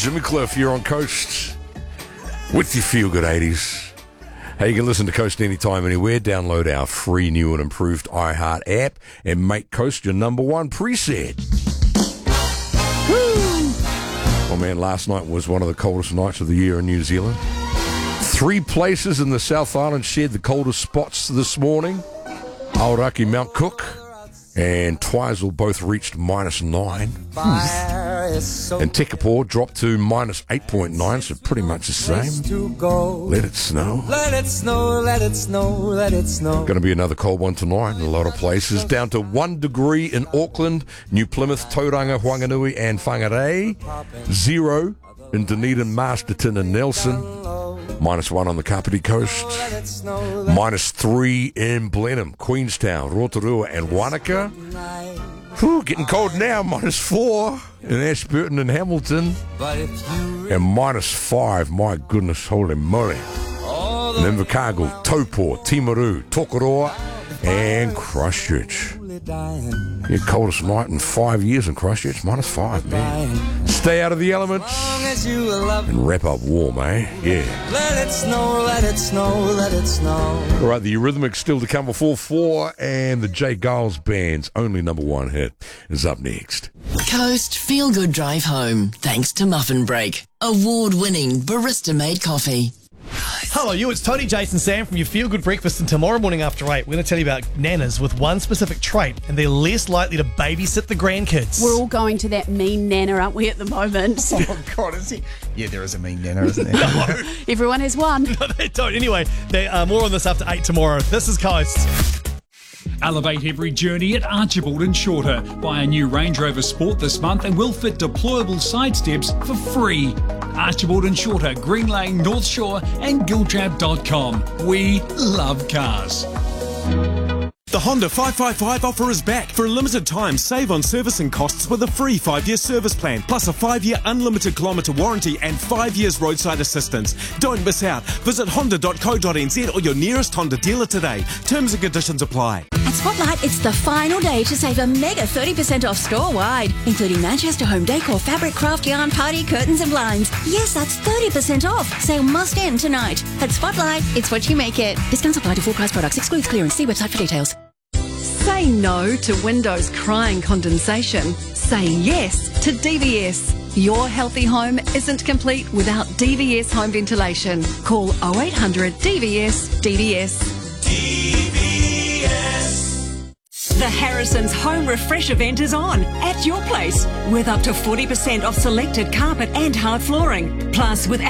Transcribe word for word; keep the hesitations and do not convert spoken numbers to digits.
Jimmy Cliff here on Coast with your Feel Good eighties. Hey, you can listen to Coast anytime, anywhere. Download our free new and improved iHeart app and make Coast your number one preset. Woo! Oh man, last night was one of the coldest nights of the year in New Zealand. Three places in the South Island shared the coldest spots this morning. Aoraki, Mount Cook, and Twizel both reached minus nine. And Tekapo dropped to minus eight point nine, so pretty much the same. Let it snow. Let it snow, let it snow, let it snow. Going to be another cold one tonight in a lot of places. Down to one degree in Auckland, New Plymouth, Tauranga, Whanganui, and Whangarei. Zero in Dunedin, Masterton, and Nelson. Minus one on the Kapiti Coast. Minus three in Blenheim, Queenstown, Rotorua, and Wanaka. Whew, getting cold now. Minus four in Ashburton and Hamilton. And minus five, my goodness, holy moly. In Invercargill, Taupo, Timaru, Tokoroa, and Christchurch. Yeah, coldest night in five years in Christchurch, minus five, man. Stay out of the elements and wrap up warm, eh? Yeah. Let it snow, let it snow, let it snow. All right, the Eurythmics still to come before four, and the Jay Giles Band's only number one hit is up next. Coast Feel Good Drive Home, thanks to Muffin Break, award-winning barista-made coffee. Hello, you. It's Tony, Jason, Sam from your Feel Good Breakfast, and tomorrow morning after eight, we're going to tell you about nanas with one specific trait, and they're less likely to babysit the grandkids. We're all going to that mean nana, aren't we, at the moment? Oh, God, is he? Yeah, there is a mean nana, isn't there? No. Everyone has one. No, they don't. Anyway, they, uh, more on this after eight tomorrow. This is Coast. Elevate every journey at Archibald and Shorter. Buy a new Range Rover Sport this month and we'll fit deployable side steps for free. Archibald and Shorter, Green Lane, North Shore and Giltrap dot com. We love cars. The Honda five five five offer is back. For a limited time, save on servicing costs with a free five-year service plan, plus a five-year unlimited kilometre warranty and five years roadside assistance. Don't miss out. Visit honda dot co dot n z or your nearest Honda dealer today. Terms and conditions apply. At Spotlight, it's the final day to save a mega thirty percent off store-wide, including Manchester Home Decor, fabric, craft, yarn, party, curtains and blinds. Yes, that's thirty percent off. Sale must end tonight. At Spotlight, it's what you make it. Discounts apply to full price products. Excludes clearance. See website for details. Say no to windows crying condensation. Say yes to D V S. Your healthy home isn't complete without D V S home ventilation. Call oh eight hundred D V S D V S. D V S. The Harrison's Home Refresh event is on at your place with up to forty percent off selected carpet and hard flooring. Plus with